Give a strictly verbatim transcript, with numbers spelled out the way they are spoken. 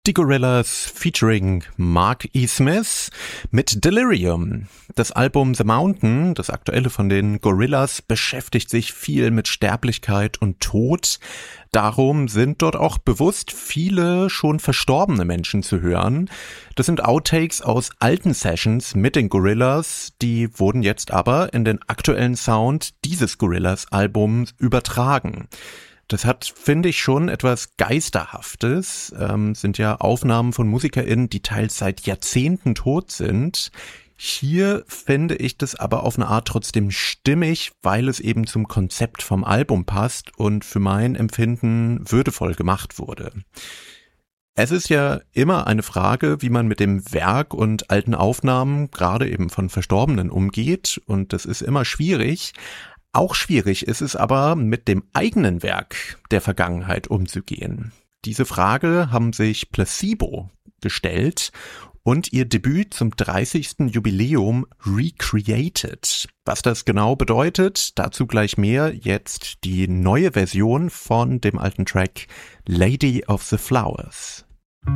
Die Gorillaz featuring Mark E. Smith mit Delirium. Das Album The Mountain, das aktuelle von den Gorillaz, beschäftigt sich viel mit Sterblichkeit und Tod. Darum sind dort auch bewusst viele schon verstorbene Menschen zu hören. Das sind Outtakes aus alten Sessions mit den Gorillaz, die wurden jetzt aber in den aktuellen Sound dieses Gorillaz-Albums übertragen. Das hat, finde ich, schon etwas Geisterhaftes, ähm, sind ja Aufnahmen von MusikerInnen, die teils seit Jahrzehnten tot sind. Hier finde ich das aber auf eine Art trotzdem stimmig, weil es eben zum Konzept vom Album passt und für mein Empfinden würdevoll gemacht wurde. Es ist ja immer eine Frage, wie man mit dem Werk und alten Aufnahmen, gerade eben von Verstorbenen, umgeht, und das ist immer schwierig. Auch schwierig ist es aber, mit dem eigenen Werk der Vergangenheit umzugehen. Diese Frage haben sich Placebo gestellt und ihr Debüt zum dreißigsten Jubiläum recreated. Was das genau bedeutet, dazu gleich mehr. Jetzt die neue Version von dem alten Track Lady of the Flowers.